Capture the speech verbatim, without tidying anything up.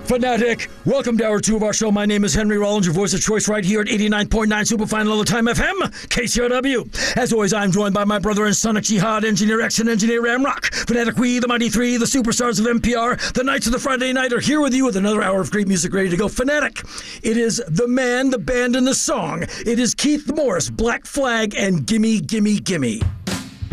Fanatic, welcome to hour two of our show. My name is Henry Rollins, your voice of choice right here at eighty-nine point nine Superfine All the Time F M, K C R W. As always, I'm joined by my brother and Sonic Jihad, Engineer X and Engineer Ramrock. Fanatic, we, the Mighty Three, the superstars of N P R, the Knights of the Friday Night are here with you with another hour of great music ready to go. Fanatic, it is the man, the band, and the song. It is Keith Morris, Black Flag, and Gimme, Gimme, Gimme.